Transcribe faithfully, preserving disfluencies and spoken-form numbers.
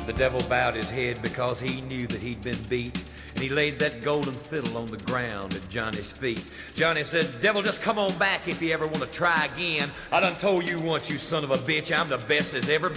The devil bowed his head because he knew that he'd been beat, and he laid that golden fiddle on the ground at Johnny's feet. Johnny said, "Devil, just come on back if you ever want to try again. I done told you once, you son of a bitch, I'm the best there's ever